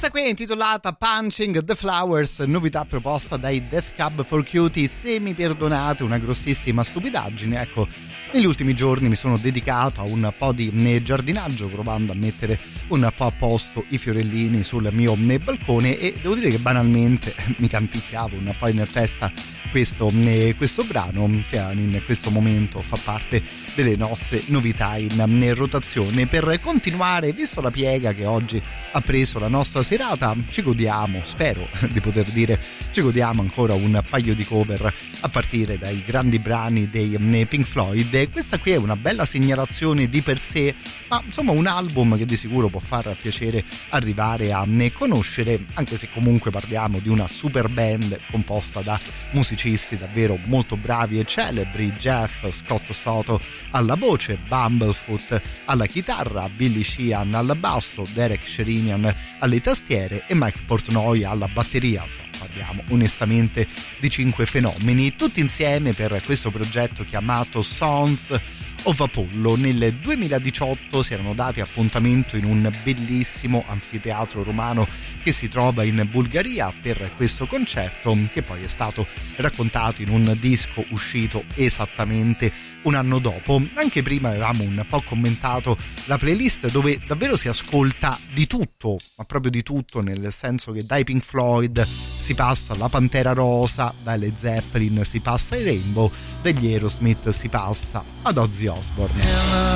Questa qui è intitolata Punching the Flowers, novità proposta dai Death Cab for Cutie. Se mi perdonate una grossissima stupidaggine, ecco, negli ultimi giorni mi sono dedicato a un po' di giardinaggio, provando a mettere un po' a posto i fiorellini sul mio balcone, e devo dire che banalmente mi canticchiavo un po' in testa questo brano, che in questo momento fa parte delle nostre novità in rotazione. Per continuare, visto la piega che oggi ha preso la nostra serata, ci godiamo, spero di poter dire, ci godiamo ancora un paio di cover a partire dai grandi brani dei Pink Floyd. E questa qui è una bella segnalazione di per sé, ma insomma un album che di sicuro può far piacere arrivare a conoscere, anche se comunque parliamo di una super band composta da musicisti davvero molto bravi e celebri: Jeff Scott Soto alla voce, Bumblefoot alla chitarra, Billy Sheehan al basso, Derek Sherinian alle tastiere e Mike Portnoy alla batteria. Parliamo onestamente di 5 fenomeni, tutti insieme per questo progetto chiamato Sons of Apollo. Nel 2018 si erano dati appuntamento in un bellissimo anfiteatro romano che si trova in Bulgaria per questo concerto, che poi è stato raccontato in un disco uscito esattamente un anno dopo. Anche prima avevamo un po' commentato la playlist, dove davvero si ascolta di tutto, ma proprio di tutto, nel senso che dai Pink Floyd si passa alla Pantera Rosa, dai Led Zeppelin si passa ai Rainbow, dagli Aerosmith si passa ad Ozzy Osbourne.